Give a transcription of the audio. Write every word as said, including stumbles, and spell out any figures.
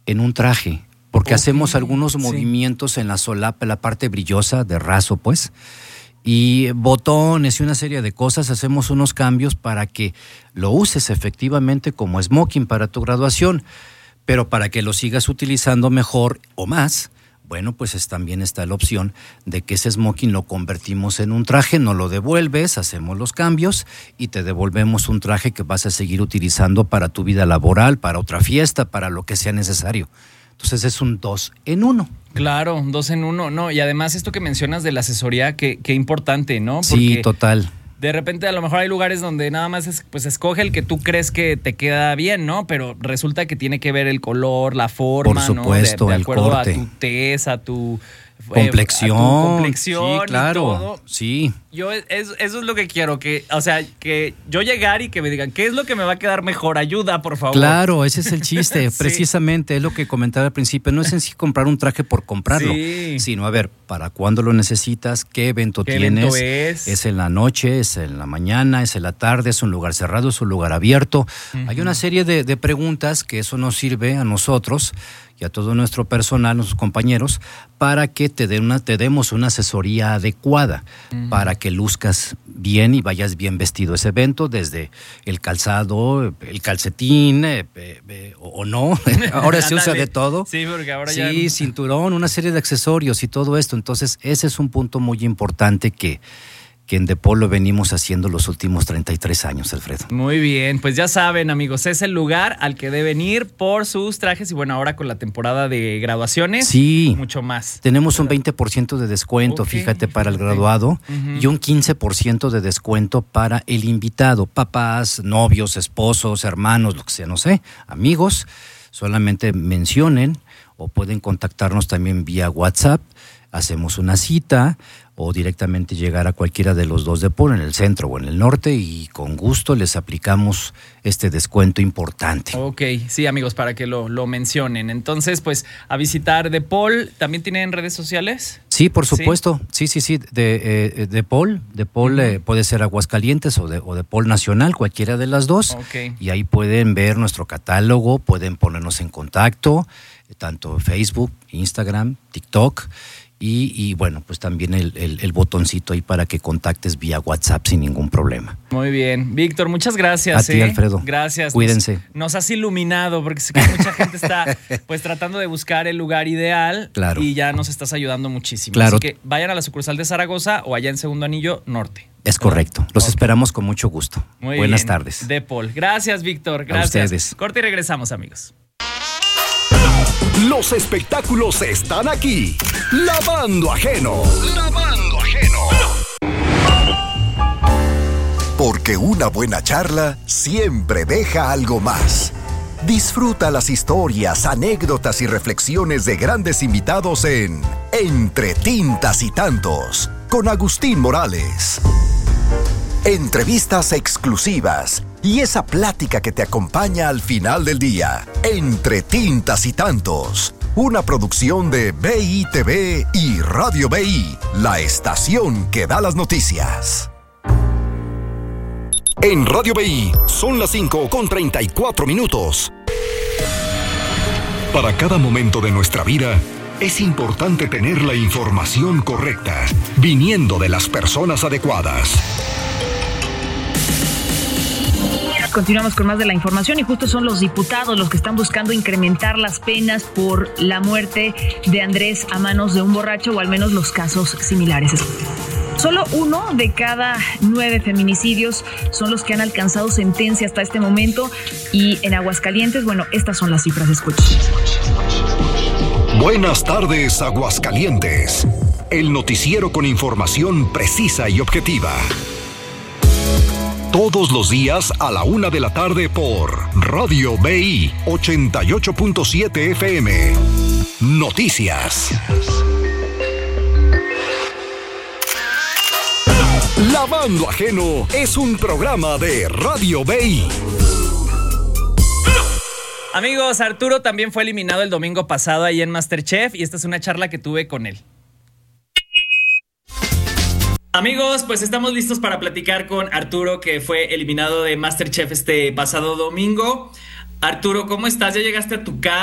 en un traje, porque okay. hacemos algunos sí. movimientos en la solapa, la parte brillosa de raso, pues, y botones y una serie de cosas. Hacemos unos cambios para que lo uses efectivamente como smoking para tu graduación, pero para que lo sigas utilizando mejor o más, bueno, pues es, también está la opción de que ese smoking lo convertimos en un traje, no lo devuelves, hacemos los cambios y te devolvemos un traje que vas a seguir utilizando para tu vida laboral, para otra fiesta, para lo que sea necesario. Entonces es un dos en uno. Claro, dos en uno, no, y además esto que mencionas de la asesoría, qué, qué importante, ¿no? Porque sí, total. De repente a lo mejor hay lugares donde nada más es, pues escoge el que tú crees que te queda bien, ¿no? Pero resulta que tiene que ver el color, la forma, por supuesto, ¿no? De, de el acuerdo corte. a tu tez, a tu complexión, eh, a tu complexión sí, claro, y todo. Sí. Yo es, eso es lo que quiero, que, o sea, que yo llegar y que me digan, ¿qué es lo que me va a quedar mejor? Ayuda, por favor. Claro, ese es el chiste, sí. Precisamente es lo que comentaba al principio. No es en sí comprar un traje por comprarlo, sí. sino a ver, ¿para cuándo lo necesitas? ¿Qué evento ¿Qué tienes? Evento es? ¿Es en la noche? ¿Es en la mañana? ¿Es en la tarde? ¿Es un lugar cerrado? ¿Es un lugar abierto? Uh-huh. Hay una serie de, de preguntas que eso nos sirve a nosotros y a todo nuestro personal, nuestros compañeros, para que te, den una, te demos una asesoría adecuada, uh-huh. para que luzcas bien y vayas bien vestido a ese evento, desde el calzado, el calcetín, eh, eh, o, o no, ahora se usa de todo. Sí, porque ahora sí, ya... Sí, cinturón, una serie de accesorios y todo esto. Entonces, ese es un punto muy importante que... que en DePaul lo venimos haciendo los últimos treinta y tres años, Alfredo. Muy bien, pues ya saben, amigos, es el lugar al que deben ir por sus trajes y bueno, ahora con la temporada de graduaciones, sí, mucho más. Tenemos un veinte por ciento de descuento, okay, fíjate, para el graduado, uh-huh. y un quince por ciento de descuento para el invitado, papás, novios, esposos, hermanos, lo que sea, no sé, amigos, solamente mencionen o pueden contactarnos también vía WhatsApp, hacemos una cita o directamente llegar a cualquiera de los dos DePaul, en el centro o en el norte, y con gusto les aplicamos este descuento importante. Ok, sí, amigos, para que lo, lo mencionen. Entonces, pues, a visitar DePaul. ¿También tienen redes sociales? Sí, por supuesto. Sí, sí, sí. De, eh, DePaul, DePaul uh-huh. eh, puede ser Aguascalientes o, de, o DePaul Nacional, cualquiera de las dos. Okay. Y ahí pueden ver nuestro catálogo, pueden ponernos en contacto, tanto Facebook, Instagram, TikTok. Y, y bueno, pues también el, el, el botoncito ahí para que contactes vía WhatsApp sin ningún problema. Muy bien. Víctor, muchas gracias. A ti, ¿eh? Alfredo. Gracias. Cuídense. Nos, nos has iluminado porque sé que mucha gente está pues tratando de buscar el lugar ideal. Claro. Y ya nos estás ayudando muchísimo. Claro. Así que vayan a la sucursal de Zaragoza o allá en Segundo Anillo Norte. Es correcto. Los okay. esperamos con mucho gusto. Muy Buenas bien. tardes. DePaul. Gracias, Víctor. Gracias. A ustedes. Corte y regresamos, amigos. Los espectáculos están aquí. Lavando Ajeno. Lavando Ajeno. Porque una buena charla siempre deja algo más. Disfruta las historias, anécdotas y reflexiones de grandes invitados en Entre Tintas y Tantos, con Agustín Morales. Entrevistas exclusivas y esa plática que te acompaña al final del día. Entre Tintas y Tantos, una producción de B I T V y Radio B I, la estación que da las noticias. En Radio B I son las cinco con treinta y cuatro minutos. Para cada momento de nuestra vida, es importante tener la información correcta, viniendo de las personas adecuadas. Continuamos con más de la información y justo son los diputados los que están buscando incrementar las penas por la muerte de Andrés a manos de un borracho, o al menos los casos similares. Solo uno de cada nueve feminicidios son los que han alcanzado sentencia hasta este momento, y en Aguascalientes, bueno, estas son las cifras. Escuchen. Buenas tardes, Aguascalientes. El noticiero con información precisa y objetiva. Todos los días a la una de la tarde por Radio B I ochenta y ocho punto siete F M. Noticias. Lavando Ajeno es un programa de Radio B I. Amigos, Arturo también fue eliminado el domingo pasado ahí en MasterChef y esta es una charla que tuve con él. Amigos, pues estamos listos para platicar con Arturo, que fue eliminado de MasterChef este pasado domingo. Arturo, ¿cómo estás? ¿Ya llegaste a tu casa?